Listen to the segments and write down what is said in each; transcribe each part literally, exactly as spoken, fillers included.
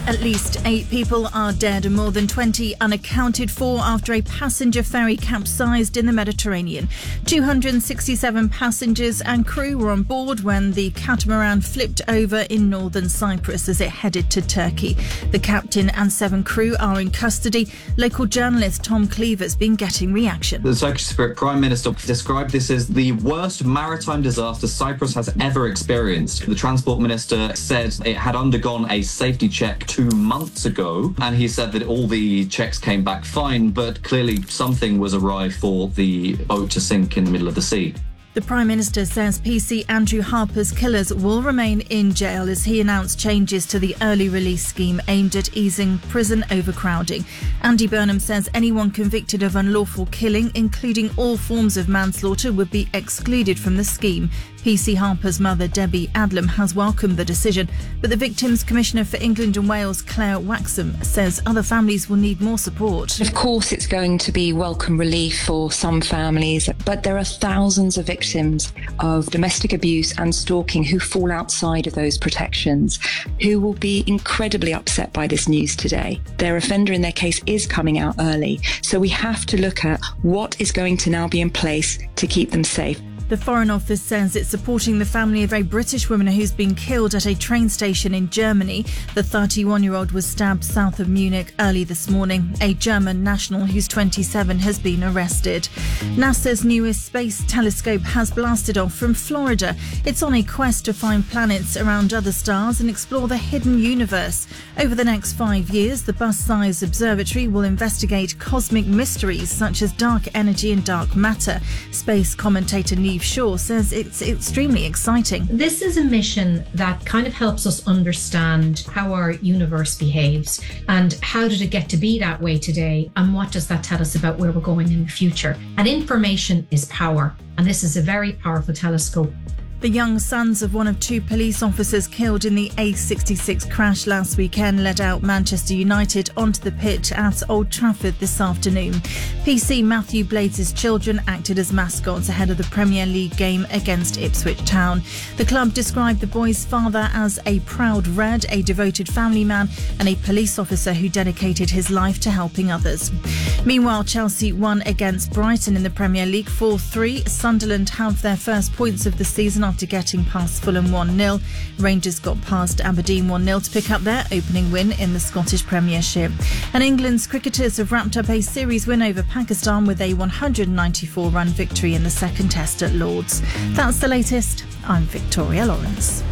At least eight people are dead and more than twenty unaccounted for after a passenger ferry capsized in the Mediterranean. two hundred sixty-seven passengers and crew were on board when the catamaran flipped over in northern Cyprus as it headed to Turkey. The captain and seven crew are in custody. Local journalist Tom Cleaver's been getting reaction. The Turkish Prime Minister described this as the worst maritime disaster Cyprus has ever experienced. The Transport Minister said it had undergone a safety check two months ago, and he said that all the checks came back fine, but clearly something was awry for the boat to sink in the middle of the sea. The Prime Minister says P C Andrew Harper's killers will remain in jail as he announced changes to the early release scheme aimed at easing prison overcrowding. Andy Burnham says anyone convicted of unlawful killing, including all forms of manslaughter, would be excluded from the scheme. P C Harper's mother, Debbie Adlam, has welcomed the decision, but the Victims Commissioner for England and Wales, Claire Waxham, says other families will need more support. Of course, it's going to be welcome relief for some families, but there are thousands of victims of domestic abuse and stalking who fall outside of those protections, who will be incredibly upset by this news today. Their offender in their case is coming out early, so we have to look at what is going to now be in place to keep them safe. The Foreign Office says it's supporting the family of a British woman who's been killed at a train station in Germany. The thirty-one-year-old was stabbed south of Munich early this morning. A German national who's twenty-seven has been arrested. NASA's newest space telescope has blasted off from Florida. It's on a quest to find planets around other stars and explore the hidden universe. Over the next five years, the bus-sized observatory will investigate cosmic mysteries such as dark energy and dark matter. Space commentator Neve Shaw says it's extremely exciting. This is a mission that kind of helps us understand how our universe behaves and how did it get to be that way today, and what does that tell us about where we're going in the future. And information is power, and this is a very powerful telescope. The young sons of one of two police officers killed in the A sixty-six crash last weekend led out Manchester United onto the pitch at Old Trafford this afternoon. P C Matthew Blades' children acted as mascots ahead of the Premier League game against Ipswich Town. The club described the boy's father as a proud Red, a devoted family man and a police officer who dedicated his life to helping others. Meanwhile, Chelsea won against Brighton in the Premier League four three. Sunderland have their first points of the season after getting past Fulham one nil. Rangers got past Aberdeen one nil to pick up their opening win in the Scottish Premiership. And England's cricketers have wrapped up a series win over Pakistan with a one hundred ninety-four run victory in the second test at Lord's. That's the latest. I'm Victoria Lawrence.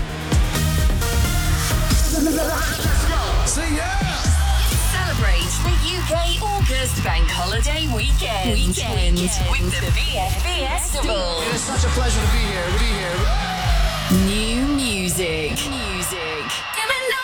See ya! Celebrate the U K August Bank Holiday Weekend, weekend, weekend with the V F B Festival. It is such a pleasure to be here. Be here.